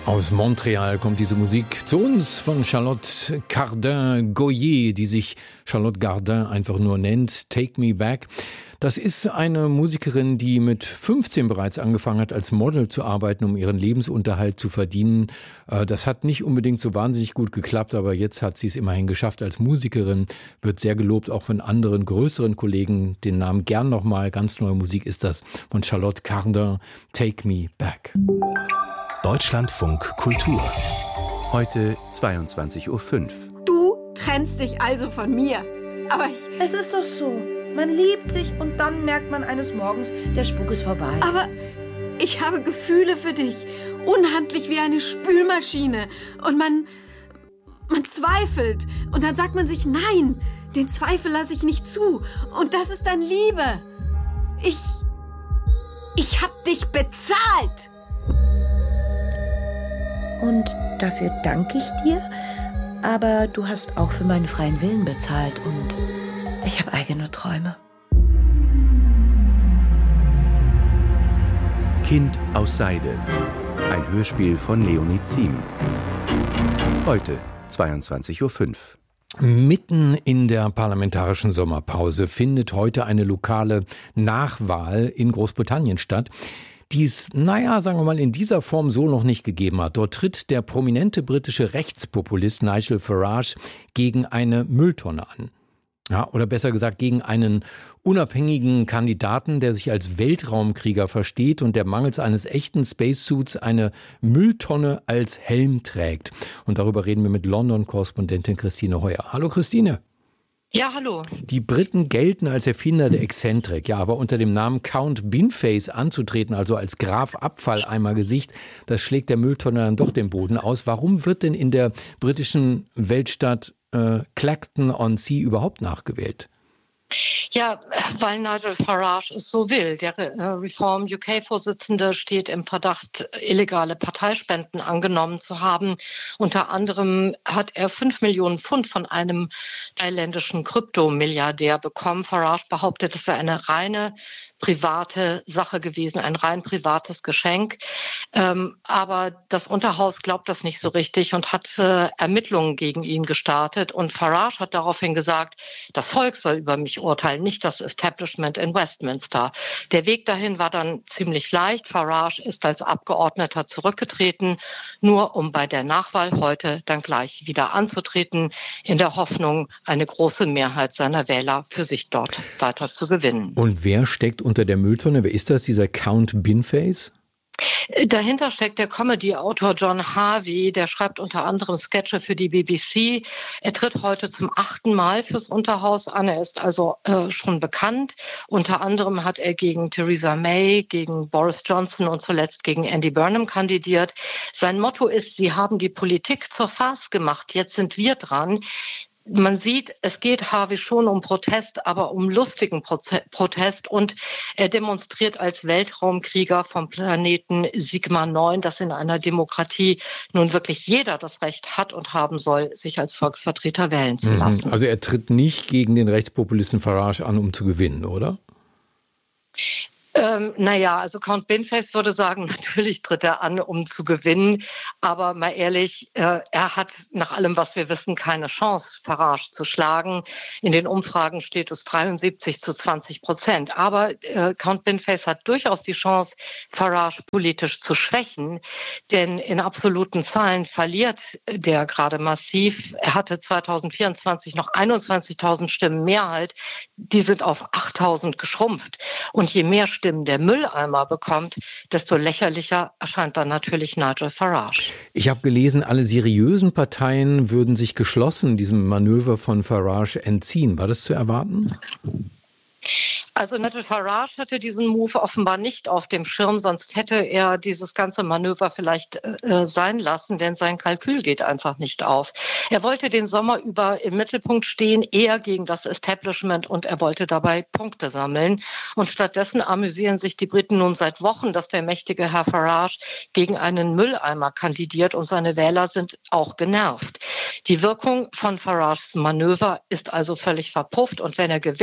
Aus Montreal kommt diese Musik zu uns von Charlotte Cardin-Goyer, die sich Charlotte Gardin einfach nur nennt, Take Me Back. Das ist eine Musikerin, die mit 15 bereits angefangen hat, als Model zu arbeiten, um ihren Lebensunterhalt zu verdienen. Das hat nicht unbedingt so wahnsinnig gut geklappt, aber jetzt hat sie es immerhin geschafft. Als Musikerin wird sehr gelobt, auch von anderen größeren Kollegen. Den Namen gern nochmal. Ganz neue Musik ist das von Charlotte Cardin, Take Me Back. Deutschlandfunk Kultur. Heute 22:05 Uhr. Du trennst dich also von mir. Aber Es ist doch so. Man liebt sich und dann merkt man eines Morgens, der Spuk ist vorbei. Aber ich habe Gefühle für dich. Unhandlich wie eine Spülmaschine. Und man zweifelt. Und dann sagt man sich, nein, den Zweifel lasse ich nicht zu. Und das ist dann Liebe. Ich hab dich bezahlt. Und dafür danke ich dir, aber du hast auch für meinen freien Willen bezahlt und ich habe eigene Träume. Kind aus Seide. Ein Hörspiel von Leonie Ziem. Heute 22:05 Uhr. Mitten in der parlamentarischen Sommerpause findet heute eine lokale Nachwahl in Großbritannien statt, die es, sagen wir mal, in dieser Form so noch nicht gegeben hat. Dort tritt der prominente britische Rechtspopulist Nigel Farage gegen eine Mülltonne an. Ja, oder besser gesagt gegen einen unabhängigen Kandidaten, der sich als Weltraumkrieger versteht und der mangels eines echten Spacesuits eine Mülltonne als Helm trägt. Und darüber reden wir mit London-Korrespondentin Christine Heuer. Hallo Christine. Ja, hallo. Die Briten gelten als Erfinder der Exzentrik, ja, aber unter dem Namen Count Binface anzutreten, also als Graf Abfalleimer-Gesicht, das schlägt der Mülltonne dann doch den Boden aus. Warum wird denn in der britischen Weltstadt Clacton-on-Sea überhaupt nachgewählt? Ja, weil Nigel Farage es so will. Der Reform UK-Vorsitzende steht im Verdacht, illegale Parteispenden angenommen zu haben. Unter anderem hat er 5 Millionen Pfund von einem thailändischen Kryptomilliardär bekommen. Farage behauptet, es sei eine reine private Sache gewesen, ein rein privates Geschenk. Aber das Unterhaus glaubt das nicht so richtig und hat Ermittlungen gegen ihn gestartet. Und Farage hat daraufhin gesagt, das Volk soll über mich urteilen, nicht das Establishment in Westminster. Der Weg dahin war dann ziemlich leicht. Farage ist als Abgeordneter zurückgetreten, nur um bei der Nachwahl heute dann gleich wieder anzutreten, in der Hoffnung, eine große Mehrheit seiner Wähler für sich dort weiter zu gewinnen. Und wer steckt unter der Mülltonne? Wer ist das, dieser Count Binface? Dahinter steckt der Comedy-Autor John Harvey, der schreibt unter anderem Sketche für die BBC. Er tritt heute zum 8. Mal fürs Unterhaus an. Er ist also schon bekannt. Unter anderem hat er gegen Theresa May, gegen Boris Johnson und zuletzt gegen Andy Burnham kandidiert. Sein Motto ist, sie haben die Politik zur Farce gemacht, jetzt sind wir dran. Man sieht, es geht Harvey schon um Protest, aber um lustigen Protest. Und er demonstriert als Weltraumkrieger vom Planeten Sigma 9, dass in einer Demokratie nun wirklich jeder das Recht hat und haben soll, sich als Volksvertreter wählen zu lassen. Also er tritt nicht gegen den Rechtspopulisten Farage an, um zu gewinnen, oder? Also Count Binface würde sagen, natürlich tritt er an, um zu gewinnen. Aber mal ehrlich, er hat nach allem, was wir wissen, keine Chance, Farage zu schlagen. In den Umfragen steht es 73-20%. Aber Count Binface hat durchaus die Chance, Farage politisch zu schwächen. Denn in absoluten Zahlen verliert der gerade massiv. Er hatte 2024 noch 21.000 Stimmen Mehrheit. Die sind auf 8.000 geschrumpft. Und je mehr Stimmen der Mülleimer bekommt, desto lächerlicher erscheint dann natürlich Nigel Farage. Ich habe gelesen, alle seriösen Parteien würden sich geschlossen diesem Manöver von Farage entziehen. War das zu erwarten? Also Nigel Farage hatte diesen Move offenbar nicht auf dem Schirm, sonst hätte er dieses ganze Manöver vielleicht sein lassen, denn sein Kalkül geht einfach nicht auf. Er wollte den Sommer über im Mittelpunkt stehen, eher gegen das Establishment, und er wollte dabei Punkte sammeln. Und stattdessen amüsieren sich die Briten nun seit Wochen, dass der mächtige Herr Farage gegen einen Mülleimer kandidiert, und seine Wähler sind auch genervt. Die Wirkung von Farages Manöver ist also völlig verpufft, und wenn er gewinnt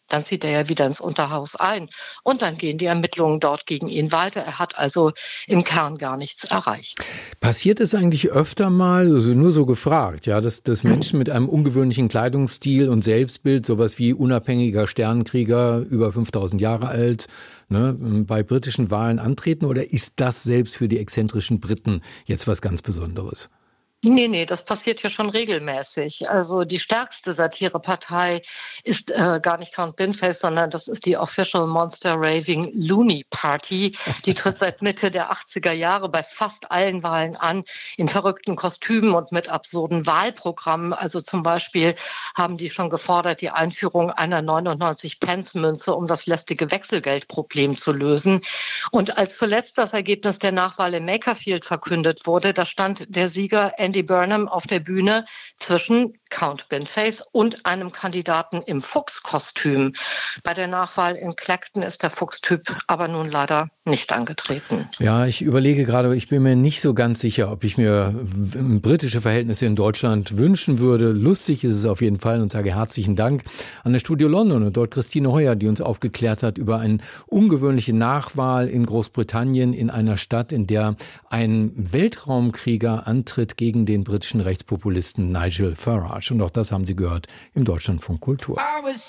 dann zieht er ja wieder ins Unterhaus ein und dann gehen die Ermittlungen dort gegen ihn weiter. Er hat also im Kern gar nichts erreicht. Passiert es eigentlich öfter mal, also nur so gefragt, ja, dass Menschen mit einem ungewöhnlichen Kleidungsstil und Selbstbild, sowas wie unabhängiger Sternenkrieger, über 5000 Jahre alt, ne, bei britischen Wahlen antreten, oder ist das selbst für die exzentrischen Briten jetzt was ganz Besonderes? Nee, das passiert ja schon regelmäßig. Also die stärkste Satirepartei ist gar nicht Count Binface, sondern das ist die Official Monster Raving Loony Party. Die tritt seit Mitte der 80er Jahre bei fast allen Wahlen an, in verrückten Kostümen und mit absurden Wahlprogrammen. Also zum Beispiel haben die schon gefordert, die Einführung einer 99-Pence-Münze, um das lästige Wechselgeldproblem zu lösen. Und als zuletzt das Ergebnis der Nachwahl in Makerfield verkündet wurde, da stand der Sieger Andy Burnham auf der Bühne zwischen Count Binface und einem Kandidaten im Fuchskostüm. Bei der Nachwahl in Clacton ist der Fuchstyp aber nun leider nicht angetreten. Ja, ich überlege gerade, ich bin mir nicht so ganz sicher, ob ich mir britische Verhältnisse in Deutschland wünschen würde. Lustig ist es auf jeden Fall und sage herzlichen Dank an das Studio London und dort Christine Heuer, die uns aufgeklärt hat über eine ungewöhnliche Nachwahl in Großbritannien in einer Stadt, in der ein Weltraumkrieger antritt gegen den britischen Rechtspopulisten Nigel Farage. Und auch das haben Sie gehört im Deutschlandfunk Kultur.